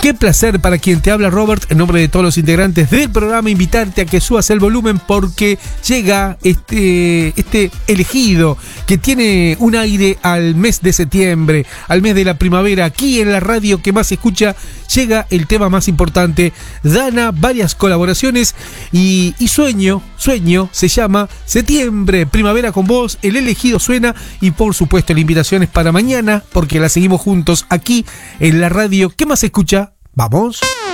Qué placer para quien te habla, Robert, en nombre de todos los integrantes del programa, invitarte a que subas el volumen porque llega este elegido que tiene un aire al mes de septiembre, al mes de la primavera. Aquí en la radio que más se escucha llega el tema más importante. Dana, varias colaboraciones y sueño se llama Septiembre, primavera con vos. El elegido suena y por supuesto la invitación es para mañana porque la seguimos juntos aquí en la radio que más se escucha. ¡Vamos!